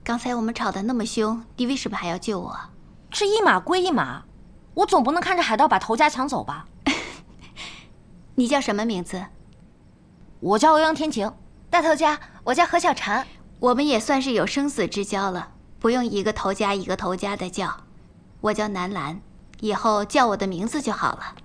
刚才我们吵得那么凶，你为什么还要救我？ 这一码归一码，我总不能看着海盗把头家抢走吧？ 你叫什么名字？ 我叫欧阳天晴。 大头家，我叫何小婵。 我们也算是有生死之交了，不用一个头家一个头家的叫。我叫南兰，以后叫我的名字就好了。